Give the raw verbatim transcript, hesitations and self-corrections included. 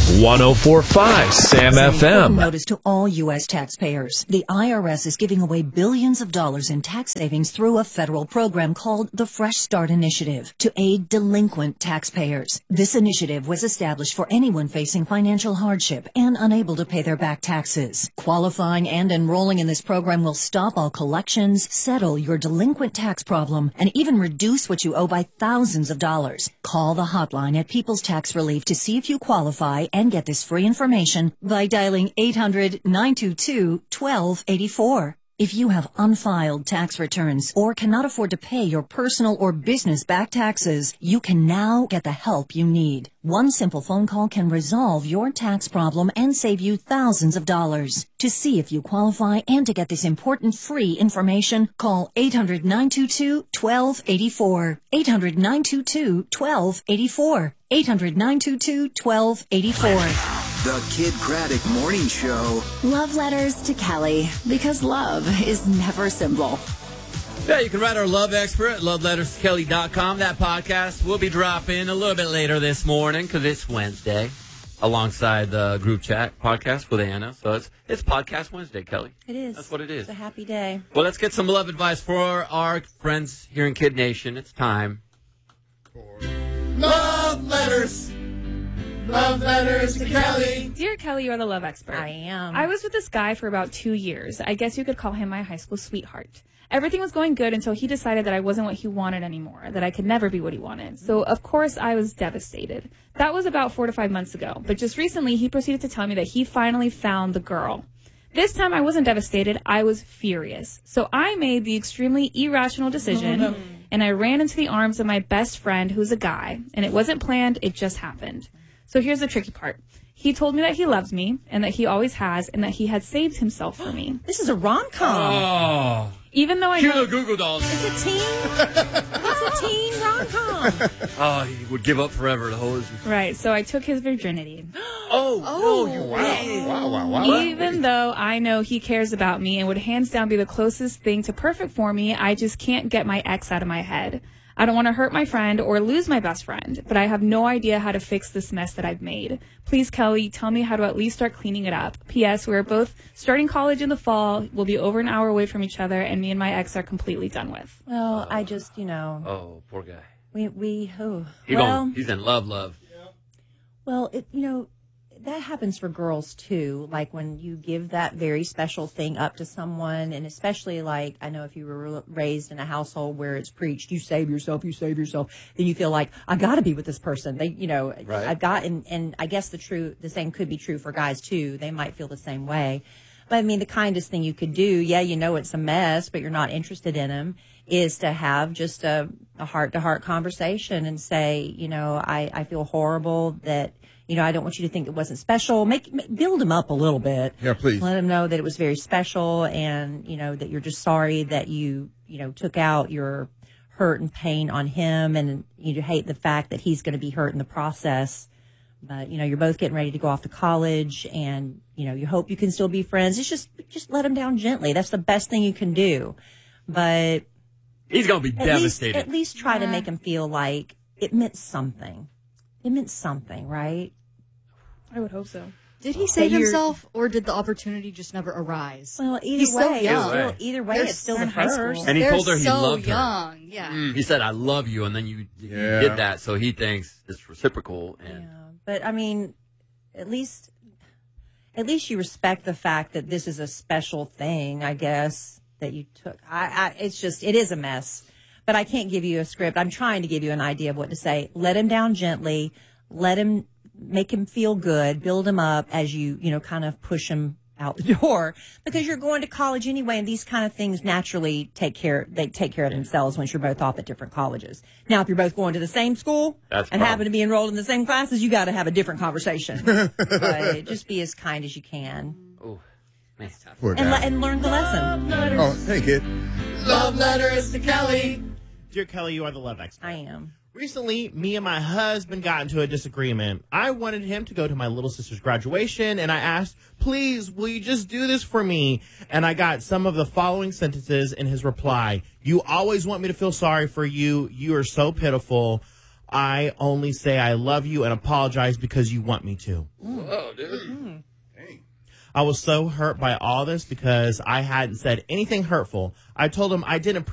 one oh four point five Sam F M. Notice to all U S taxpayers. The I R S is giving away billions of dollars in tax savings through a federal program called the Fresh Start Initiative to aid delinquent taxpayers. This initiative was established for anyone facing financial hardship and unable to pay their back taxes. Qualifying and enrolling in this program will stop all collections, settle your delinquent tax problem, and even reduce what you owe by thousands of dollars. Call the hotline at People's Tax Relief to see if you qualify and get this free information by dialing eight hundred, nine two two, one two eight four. If you have unfiled tax returns or cannot afford to pay your personal or business back taxes, you can now get the help you need. One simple phone call can resolve your tax problem and save you thousands of dollars. To see if you qualify and to get this important free information, call eight hundred, nine two two, one two eight four. eight hundred, nine two two, one two eight four. eight hundred, nine two two, one two eight four. The Kid Craddock Morning Show. Love letters to Kelly, because love is never simple. Yeah, you can write our love expert at love letters to kelly dot com. That podcast will be dropping a little bit later this morning because it's Wednesday, alongside the group chat podcast with Anna. So it's it's Podcast Wednesday, Kelly. It is. That's what it is. It's a happy day. Well, let's get some love advice for our friends here in Kid Nation. It's time for Love Letters. Love letters to Kelly. Dear Kelly, you are the love expert. I am. I was with this guy for about two years. I guess you could call him my high school sweetheart. Everything was going good until he decided that I wasn't what he wanted anymore, that I could never be what he wanted. So, of course, I was devastated. That was about four to five months ago. But just recently, he proceeded to tell me that he finally found the girl. This time, I wasn't devastated. I was furious. So I made the extremely irrational decision, oh, no. and I ran into the arms of my best friend, who's a guy. And it wasn't planned. It just happened. So here's the tricky part. He told me that he loves me and that he always has and that he had saved himself for me. This is a rom-com. Oh. Even though I Cue know... the Google Dolls. It's a teen... it's a teen rom-com. Oh, he would give up forever to hold you. Right, so I took his virginity. Oh, oh no, you wow. wow, wow, wow. Even though I know he cares about me and would hands down be the closest thing to perfect for me, I just can't get my ex out of my head. I don't want to hurt my friend or lose my best friend, but I have no idea how to fix this mess that I've made. Please, Kelly, tell me how to at least start cleaning it up. P S. We're both starting college in the fall. We'll be over an hour away from each other, and me and my ex are completely done with. Well, I just, you know... Oh, poor guy. We, we, oh. He well, gone. He's in love, love. Well, it, you know, that happens for girls, too. Like, when you give that very special thing up to someone, and especially, like, I know if you were raised in a household where it's preached, you save yourself, you save yourself, then you feel like, I got to be with this person. They, you know, right. I've got, and, and I guess the true, the same could be true for guys, too. They might feel the same way. But, I mean, the kindest thing you could do, yeah, you know it's a mess, but you're not interested in him, is to have just a, a heart-to-heart conversation and say, you know, I, I feel horrible that, you know, I don't want you to think it wasn't special. Make, make build him up a little bit. Yeah, please. Let him know that it was very special, and you know that you're just sorry that you, you know, took out your hurt and pain on him, and you hate the fact that he's going to be hurt in the process. But you know, you're both getting ready to go off to college, and you know, you hope you can still be friends. It's just, just let him down gently. That's the best thing you can do. But he's gonna be at devastated. Least, at least try yeah. to make him feel like it meant something. It meant something, right? I would hope so. Did he save himself, or did the opportunity just never arise? Well, either He's way, so it's young. still, either way, They're it's still in the high first. school. And he They're told her he so loved her. young. Yeah. Mm, he said, I love you, and then you, you Yeah. did that, so he thinks it's reciprocal. And Yeah, but I mean, at least, at least you respect the fact that this is a special thing, I guess, that you took. I, I, it's just, it is a mess. But I can't give you a script. I'm trying to give you an idea of what to say. Let him down gently. Let him, make him feel good. Build him up as you, you know, kind of push him out the door, because you're going to college anyway, and these kind of things naturally take care, they take care of themselves once you're both off at different colleges. Now, if you're both going to the same school That's and problem. happen to be enrolled in the same classes, you got to have a different conversation. But just be as kind as you can. Oh, man. Poor And, le- guy. and learn the lesson. Oh, hey, kid. Love letters to Kelly. Dear Kelly, you are the love expert. I am. Recently, me and my husband got into a disagreement. I wanted him to go to my little sister's graduation, and I asked, please, will you just do this for me? And I got some of the following sentences in his reply. You always want me to feel sorry for you. You are so pitiful. I only say I love you and apologize because you want me to. Mm. Whoa, dude. Mm. I was so hurt by all this because I hadn't said anything hurtful. I told him I didn't